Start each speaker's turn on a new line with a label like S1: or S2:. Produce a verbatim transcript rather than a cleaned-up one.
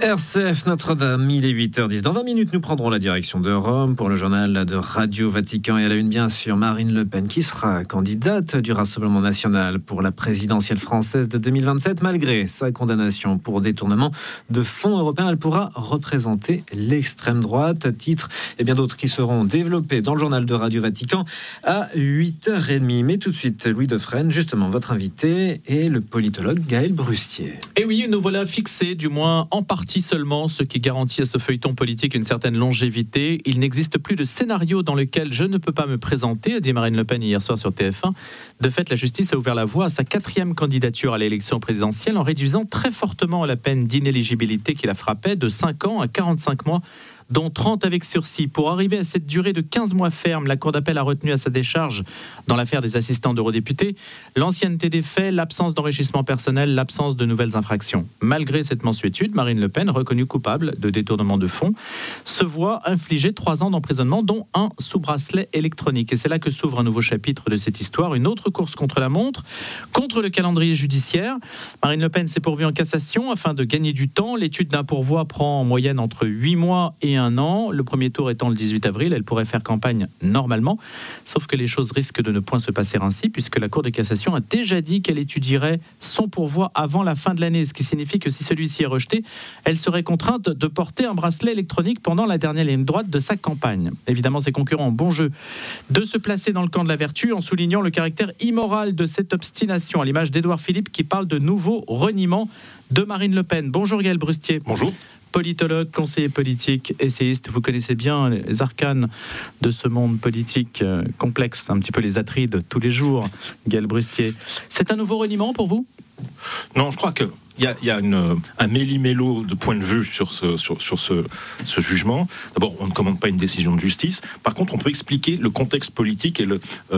S1: R C F Notre-Dame, il est huit heures dix. Dans vingt minutes, nous prendrons la direction de Rome pour le journal de Radio Vatican. Et à la une, bien sûr, Marine Le Pen, qui sera candidate du Rassemblement national pour la présidentielle française de deux mille vingt-sept. Malgré sa condamnation pour détournement de fonds européens, elle pourra représenter l'extrême droite. Titres et bien d'autres qui seront développés dans le journal de Radio Vatican à huit heures trente. Mais tout de suite, Louis Defresne, justement, votre invité est le politologue Gaël Brustier.
S2: Et oui, nous voilà fixés, du moins en partie seulement, ce qui garantit à ce feuilleton politique une certaine longévité. Il n'existe plus de scénario dans lequel je ne peux pas me présenter, a dit Marine Le Pen hier soir sur T F un. De fait, la justice a ouvert la voie à sa quatrième candidature à l'élection présidentielle en réduisant très fortement la peine d'inéligibilité qui la frappait de cinq ans à quarante-cinq mois, dont trente avec sursis. Pour arriver à cette durée de quinze mois ferme, la Cour d'appel a retenu à sa décharge, dans l'affaire des assistants d'eurodéputés, l'ancienneté des faits, l'absence d'enrichissement personnel, l'absence de nouvelles infractions. Malgré cette mansuétude, Marine Le Pen, reconnue coupable de détournement de fonds, se voit infliger trois ans d'emprisonnement, dont un sous bracelet électronique. Et c'est là que s'ouvre un nouveau chapitre de cette histoire, une autre course contre la montre, contre le calendrier judiciaire. Marine Le Pen s'est pourvue en cassation afin de gagner du temps. L'étude d'un pourvoi prend en moyenne entre huit mois et un an. Le premier tour étant le dix-huit avril, elle pourrait faire campagne normalement. Sauf que les choses risquent de ne point se passer ainsi, puisque la Cour de cassation a déjà dit qu'elle étudierait son pourvoi avant la fin de l'année, ce qui signifie que si celui-ci est rejeté, elle serait contrainte de porter un bracelet électronique pendant la dernière ligne droite de sa campagne. Évidemment, ses concurrents ont bon jeu de se placer dans le camp de la vertu en soulignant le caractère immoral de cette obstination, à l'image d'Édouard Philippe qui parle de nouveau reniement de Marine Le Pen. Bonjour Gaël Brustier.
S3: Bonjour.
S2: Politologue, conseiller politique, essayiste, vous connaissez bien les arcanes de ce monde politique euh, complexe, un petit peu les Atrides tous les jours, Gaël Brustier. C'est un nouveau reniement pour vous ?
S3: Non, je crois qu'il y a, y a une, un méli-mélo de points de vue sur, ce, sur, sur ce, ce jugement. D'abord, on ne commande pas une décision de justice. Par contre, on peut expliquer le contexte politique et le... Euh,